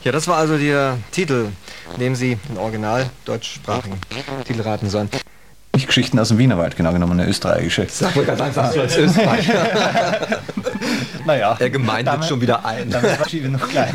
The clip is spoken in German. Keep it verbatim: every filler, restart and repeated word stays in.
Ja, das war also der Titel, dem Sie den original deutschsprachigen Titel raten sollen. Nicht Geschichten aus dem Wienerwald, genau genommen, eine österreichische. Sag mal ganz einfach so als Österreicher. Naja. Er gemeint wird schon wieder ein. Damit war ich noch klein.